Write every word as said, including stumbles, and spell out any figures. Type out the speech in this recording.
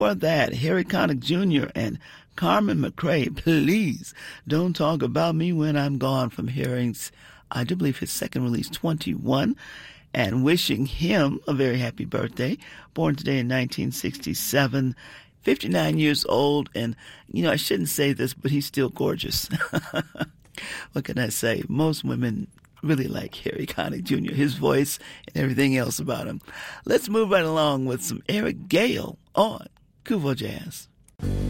For that, Harry Connick Junior and Carmen McRae, Please Don't Talk About Me When I'm Gone, from Harry's, I do believe, his second release, twenty-one, and wishing him a very happy birthday. Born today in nineteen sixty-seven, fifty-nine years old, and, you know, I shouldn't say this, but he's still gorgeous. What can I say? Most women really like Harry Connick Junior, his voice and everything else about him. Let's move right along with some Eric Gale on Kuvo Jazz.